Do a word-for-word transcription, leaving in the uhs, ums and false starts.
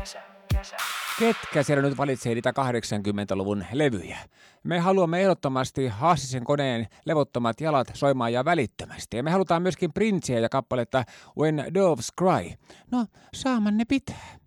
Ketkä siellä nyt valitsee niitä kahdeksankymmentäluvun levyjä? Me haluamme ehdottomasti Hassisen koneen levottomat jalat soimaan ja välittömästi. Ja me halutaan myöskin Princea ja kappaletta When Doves Cry. No, saaman ne pitää.